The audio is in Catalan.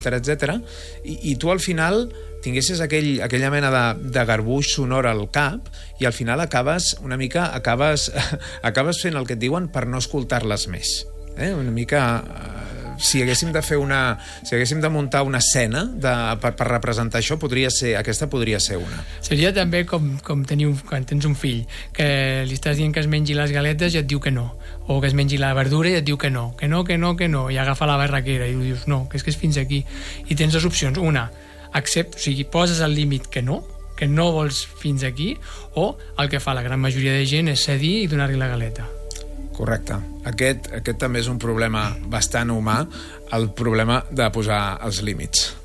etcètera, i tu al final tinguessis aquella mena de garbuix sonor al cap i al final acabes fent el que et diuen per no escoltar-les més. Una mica... Si haguéssim de muntar una escena per representar això, aquesta podria ser una. Seria també com quan tens un fill, que li estàs dient que es mengi les galetes i et diu que no, o que es mengi la verdura i et diu que no, i agafa la barraquera i dius no, que és fins aquí. I tens dues opcions. Una, poses al límit que no vols fins aquí, o el que fa la gran majoria de gent és cedir i donar-li la galeta. Correcte. Aquest també és un problema bastant humà, el problema de posar els límits.